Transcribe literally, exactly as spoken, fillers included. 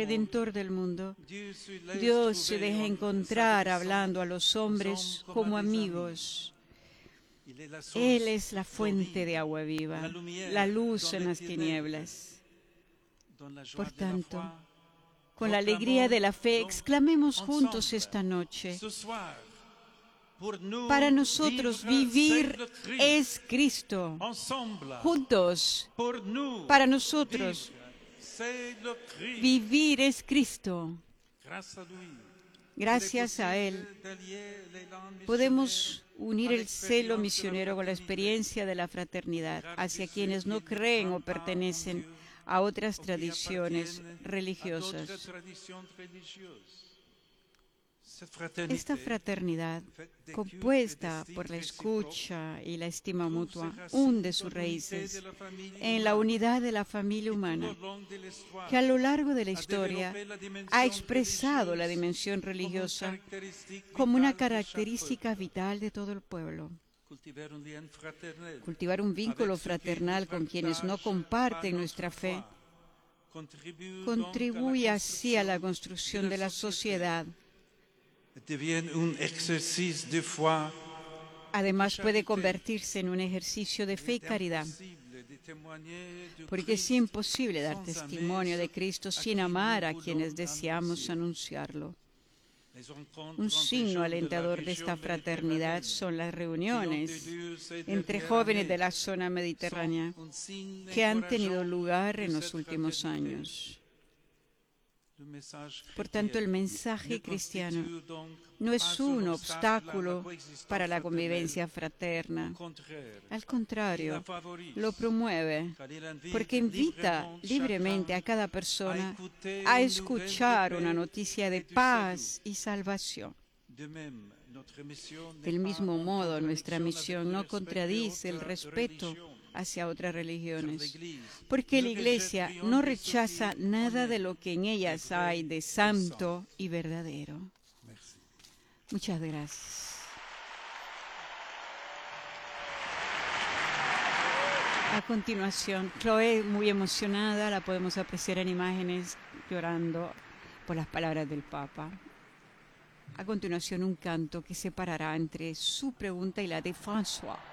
Redentor del mundo. Dios se deja encontrar hablando a los hombres como amigos. Él es la fuente de agua viva, la luz en las tinieblas. Por tanto, con la alegría de la fe, exclamemos juntos esta noche: para nosotros vivir es Cristo. Juntos, para nosotros vivir es Cristo. Gracias a Él podemos unir el celo misionero con la experiencia de la fraternidad hacia quienes no creen o pertenecen a otras tradiciones religiosas. Esta fraternidad, compuesta por la escucha y la estima mutua, hunde sus raíces en la unidad de la familia humana, que a lo largo de la historia ha expresado la dimensión religiosa como una característica vital de todo el pueblo. Cultivar un vínculo fraternal con quienes no comparten nuestra fe contribuye así a la construcción de la sociedad. Además, puede convertirse en un ejercicio de fe y caridad, porque es imposible dar testimonio de Cristo sin amar a quienes deseamos anunciarlo. Un signo alentador de esta fraternidad son las reuniones entre jóvenes de la zona mediterránea que han tenido lugar en los últimos años. Por tanto, el mensaje cristiano no es un obstáculo para la convivencia fraterna. Al contrario, lo promueve, porque invita libremente a cada persona a escuchar una noticia de paz y salvación. Del mismo modo, nuestra misión no contradice el respeto hacia otras religiones, porque la Iglesia no rechaza nada de lo que en ellas hay de santo y verdadero. Muchas gracias. A continuación, Chloe, muy emocionada, la podemos apreciar en imágenes llorando por las palabras del Papa. A continuación, un canto que separará entre su pregunta y la de François.